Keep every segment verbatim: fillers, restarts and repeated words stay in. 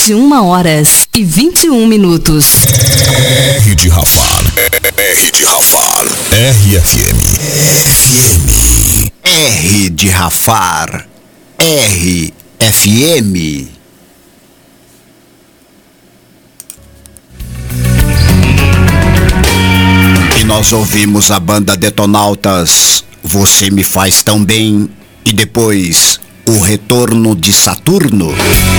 vinte e uma horas e vinte e um minutos. R de Rafar. R de Rafar. R F M. F M. R de Rafar. R F M. E nós ouvimos a banda Detonautas, Você Me Faz Tão Bem, e depois O Retorno de Saturno.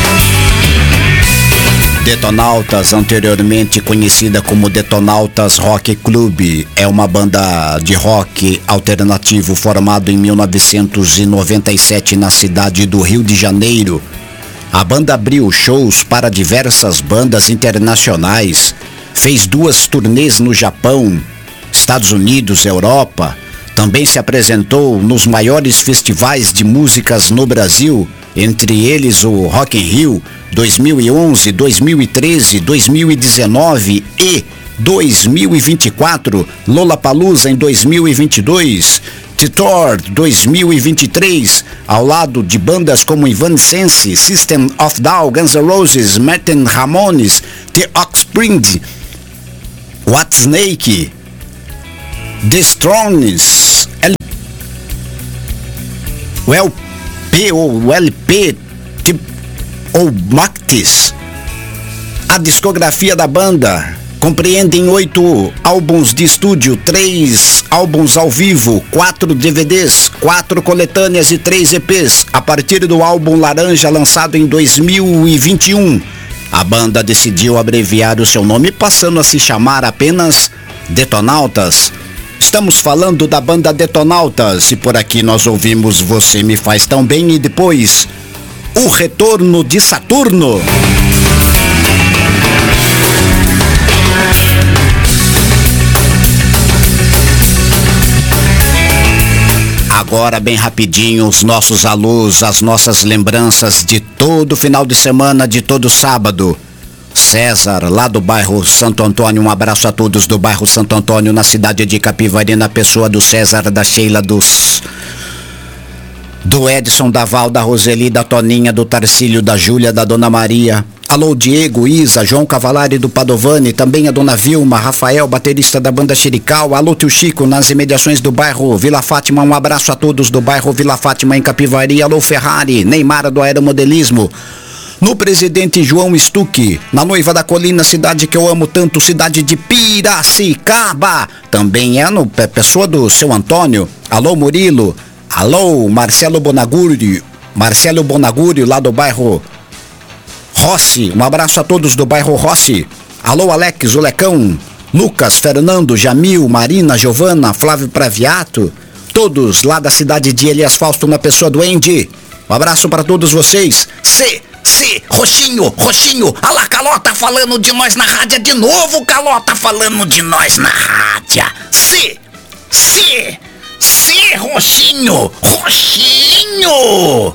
Detonautas, anteriormente conhecida como Detonautas Rock Club, é uma banda de rock alternativo formado em mil novecentos e noventa e sete na cidade do Rio de Janeiro. A banda abriu shows para diversas bandas internacionais, fez duas turnês no Japão, Estados Unidos, Europa. Também se apresentou nos maiores festivais de músicas no Brasil, entre eles o Rock in Rio dois mil e onze, dois mil e treze, dois mil e dezenove e dois mil e vinte e quatro, Lollapalooza em dois mil e vinte e dois, T-Tour dois mil e vinte e três, ao lado de bandas como Evanescence, System of Down, Guns N' Roses, Martin Ramones, The Offspring, Whitesnake, The Stones, L... o L P ou o L P ou Mactis. A discografia da banda compreende oito álbuns de estúdio, três álbuns ao vivo, quatro D V Ds, quatro coletâneas e três E Ps. A partir do álbum Laranja, lançado em dois mil e vinte e um, a banda decidiu abreviar o seu nome, passando a se chamar apenas Detonautas. Estamos falando da banda Detonautas, e por aqui nós ouvimos Você Me Faz Tão Bem e depois O Retorno de Saturno. Agora, bem rapidinho, os nossos alôs, as nossas lembranças de todo final de semana, de todo sábado. César, lá do bairro Santo Antônio, um abraço a todos do bairro Santo Antônio, na cidade de Capivari, na pessoa do César, da Sheila, dos... do Edson, da Val, da Roseli, da Toninha, do Tarcílio, da Júlia, da Dona Maria. Alô, Diego, Isa, João Cavalari do Padovani, também a Dona Vilma, Rafael, baterista da banda Xerical. Alô, tio Chico, nas imediações do bairro Vila Fátima, um abraço a todos do bairro Vila Fátima, em Capivari. Alô, Ferrari, Neymar do Aeromodelismo. No Presidente João Stuck, na Noiva da Colina, cidade que eu amo tanto, cidade de Piracicaba. Também é no pessoa do seu Antônio. Alô, Murilo. Alô, Marcelo Bonaguri, Marcelo Bonaguri, lá do bairro Rossi. Um abraço a todos do bairro Rossi. Alô, Alex, o Lecão, Lucas, Fernando, Jamil, Marina, Giovana, Flávio Praviato, todos lá da cidade de Elias Fausto, na pessoa do Andy. Um abraço para todos vocês. C, C, Roxinho, Roxinho, a lá, Calota falando de nós na rádio de novo, Calota falando de nós na rádio. C, C, C, Roxinho, Roxinho.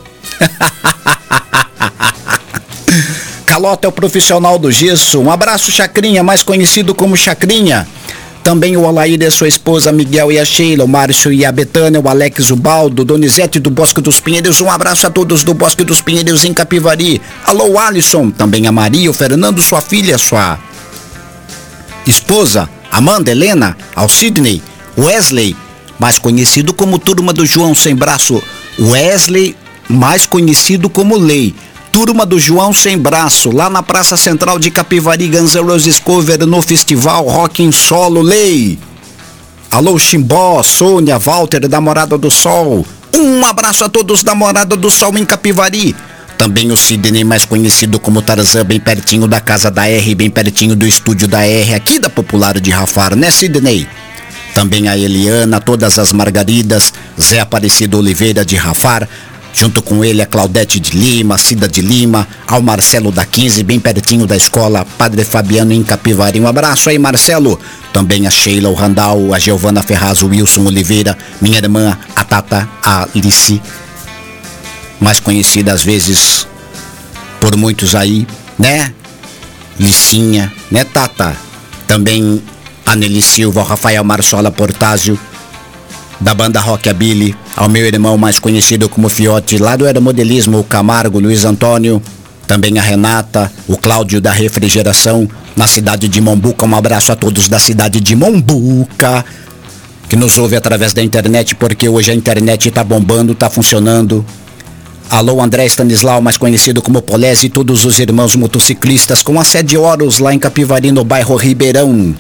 Calota é o profissional do gesso. Um abraço, Chacrinha, mais conhecido como Chacrinha. Também o Alair e a sua esposa Miguel e a Sheila, o Márcio e a Betânia, o Alex, o Baldo, Donizete do Bosque dos Pinheiros. Um abraço a todos do Bosque dos Pinheiros em Capivari. Alô, Alisson, também a Maria, o Fernando, sua filha, sua esposa, Amanda, Helena, ao Sidney, Wesley, mais conhecido como Turma do João Sem Braço. Wesley, mais conhecido como Lei. Turma do João Sem Braço, lá na Praça Central de Capivari, Guns N' Roses cover no festival Rock em Solo, Lei. Alô, Chimbó, Sônia, Walter, da Morada do Sol. Um abraço a todos da Morada do Sol em Capivari. Também o Sidney, mais conhecido como Tarzan, bem pertinho da casa da R, bem pertinho do estúdio da R, aqui da Popular de Rafar, né, Sidney? Também a Eliana, todas as Margaridas, Zé Aparecido Oliveira de Rafar, junto com ele a Claudete de Lima, Cida de Lima, ao Marcelo da quinze, bem pertinho da escola Padre Fabiano em Capivari. Um abraço aí, Marcelo. Também a Sheila, o Randall, a Giovana Ferraz, o Wilson Oliveira, minha irmã, a Tata, a Alice, mais conhecida às vezes por muitos aí, né? Licinha, né, Tata? Também a Nelly Silva, o Rafael Marsola Portázio, da banda Rockabilly, ao meu irmão mais conhecido como Fiote, lá do Aeromodelismo, o Camargo, Luiz Antônio. também a Renata, o Cláudio da Refrigeração, na cidade de Mombuca. Um abraço a todos da cidade de Mombuca, que nos ouve através da internet, porque hoje a internet tá bombando, tá funcionando. Alô, André Stanislau, mais conhecido como Polese, e todos os irmãos motociclistas com a sede Horus lá em Capivari, no bairro Ribeirão.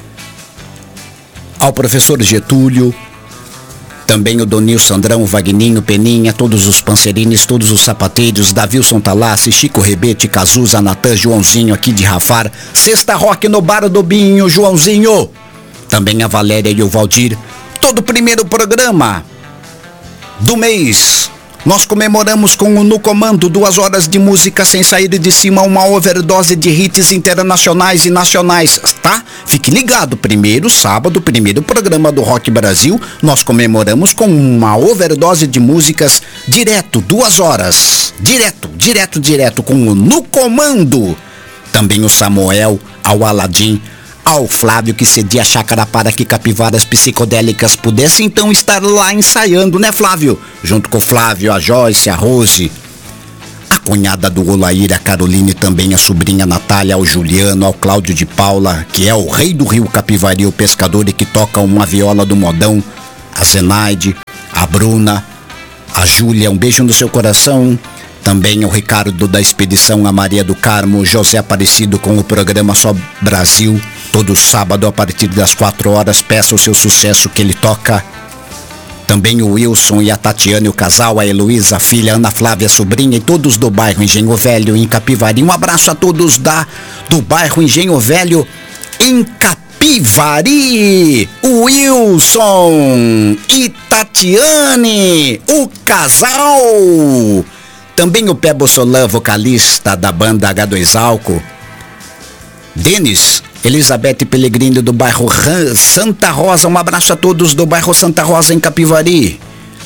Ao professor Getúlio, também o Donil Sandrão, o Vagninho, Peninha, todos os pancerines, todos os sapateiros, Davilson Talassi, Chico Rebete, Cazuza, Natan, Joãozinho aqui de Rafar, Sexta Rock no Bar do Binho, Joãozinho. Também a Valéria e o Valdir. Todo o primeiro programa do mês nós comemoramos com o No Comando, duas horas de música sem sair de cima, uma overdose de hits internacionais e nacionais, tá? Fique ligado, primeiro sábado, primeiro programa do Rock Brasil, nós comemoramos com uma overdose de músicas direto, duas horas, direto, direto, direto, com o No Comando. Também o Samuel, ao Aladim, ao Flávio, que cedia a chácara para que capivaras psicodélicas pudessem então estar lá ensaiando, né, Flávio? Junto com o Flávio, a Joyce, a Rose, a cunhada do Olair, a Caroline, também a sobrinha Natália, ao Juliano, ao Cláudio de Paula, que é o rei do Rio Capivari, o pescador, e que toca uma viola do modão, a Zenaide, a Bruna, a Júlia, um beijo no seu coração. Também o Ricardo da Expedição, a Maria do Carmo, o José Aparecido com o programa Só Brasil, todo sábado a partir das quatro horas, peça o seu sucesso que ele toca. Também o Wilson e a Tatiana e o casal, a Heloísa, a filha, a Ana Flávia, a sobrinha, e todos do bairro Engenho Velho, em Capivari. Um abraço a todos da, do bairro Engenho Velho, em Capivari. O Wilson e Tatiane, o casal. Também o Pebo Solan, vocalista da banda agá dois Álcool. Denis, Elizabeth Pellegrini do bairro Santa Rosa. Um abraço a todos do bairro Santa Rosa, em Capivari.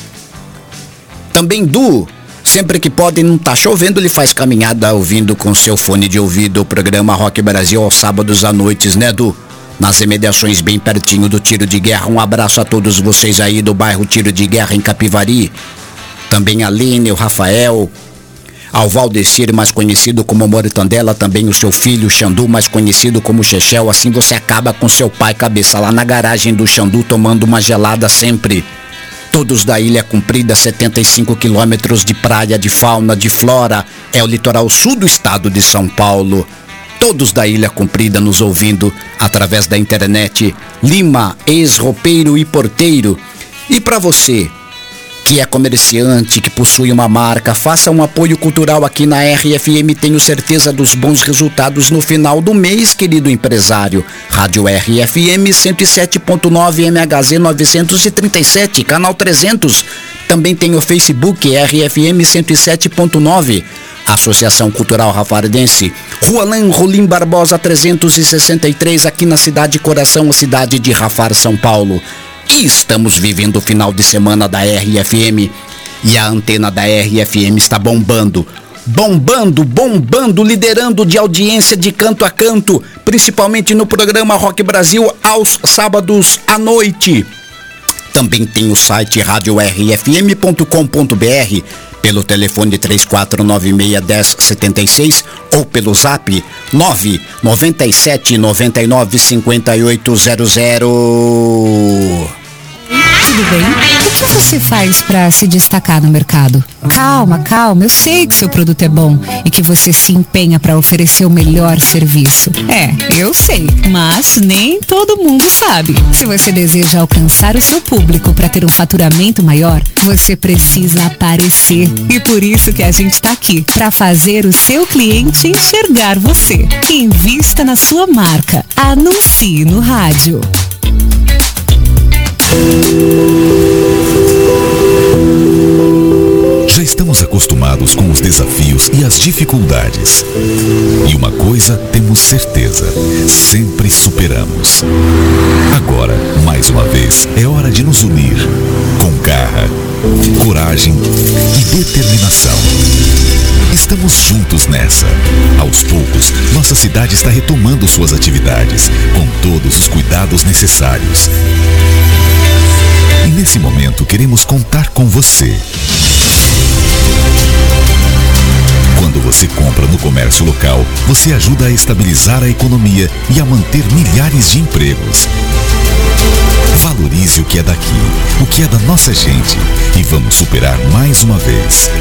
Também Du, sempre que pode, não tá chovendo, ele faz caminhada ouvindo com seu fone de ouvido o programa Rock Brasil aos sábados à noite, né, Du? Nas imediações bem pertinho do Tiro de Guerra. Um abraço a todos vocês aí do bairro Tiro de Guerra, em Capivari. Também a Aline, o Rafael, ao Valdecir, mais conhecido como Moritandela, também o seu filho Xandu, mais conhecido como Chechel. Assim você acaba com seu pai cabeça lá na garagem do Xandu, tomando uma gelada sempre. Todos da Ilha Comprida, setenta e cinco quilômetros de praia, de fauna, de flora, é o litoral sul do estado de São Paulo. Todos da Ilha Comprida nos ouvindo através da internet. Lima, ex-roupeiro e porteiro. E para você que é comerciante, que possui uma marca, faça um apoio cultural aqui na R F M. Tenho certeza dos bons resultados no final do mês, querido empresário. Rádio R F M cento e sete ponto nove, M H Z novecentos e trinta e sete, canal trezentos. Também tem o Facebook R F M cento e sete ponto nove. Associação Cultural Rafardense, Rua Alain Rolim Barbosa trezentos e sessenta e três, aqui na cidade coração, a cidade de Rafar, São Paulo. E estamos vivendo o final de semana da R F M e a antena da R F M está bombando, bombando, bombando, liderando de audiência de canto a canto, principalmente no programa Rock Brasil aos sábados à noite. Também tem o site rádio r f m ponto com ponto b r, pelo telefone três quatro nove seis um zero sete seis ou pelo zap nove nove sete nove nove cinco oito zero zero. Tudo bem? O que você faz para se destacar no mercado? Calma, calma, eu sei que seu produto é bom e que você se empenha para oferecer o melhor serviço. É, eu sei, mas nem todo mundo sabe. Se você deseja alcançar o seu público para ter um faturamento maior, você precisa aparecer. E por isso que a gente está aqui, para fazer o seu cliente enxergar você. Invista na sua marca. Anuncie no rádio. Já estamos acostumados com os desafios e as dificuldades. E uma coisa temos certeza: sempre superamos. Agora, mais uma vez, é hora de nos unir com garra, coragem e determinação. Estamos juntos nessa. Aos poucos, nossa cidade está retomando suas atividades, com todos os cuidados necessários. E nesse momento queremos contar com você. Quando você compra no o comércio local, você ajuda a estabilizar a economia e a manter milhares de empregos. Valorize o que é daqui, o que é da nossa gente, e vamos superar mais uma vez.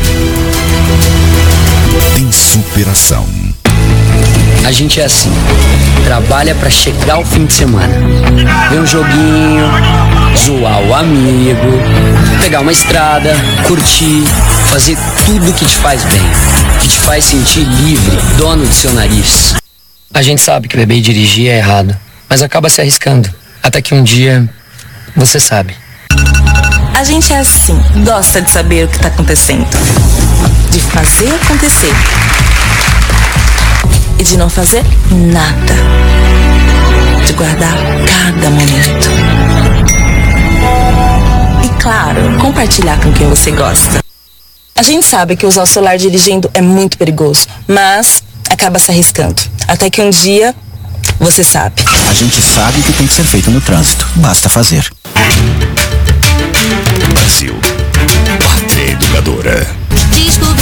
Tem superação. A gente é assim, trabalha pra chegar o fim de semana, ver um joguinho, zoar o amigo, pegar uma estrada, curtir, fazer tudo que te faz bem, que te faz sentir livre, dono do seu nariz. A gente sabe que beber e dirigir é errado, mas acaba se arriscando, até que um dia você sabe. A gente é assim, gosta de saber o que tá acontecendo, de fazer acontecer e de não fazer nada, de guardar cada momento. E claro, compartilhar com quem você gosta. A gente sabe que usar o celular dirigindo é muito perigoso, mas acaba se arriscando. Até que um dia, você sabe. A gente sabe o que tem que ser feito no trânsito, basta fazer.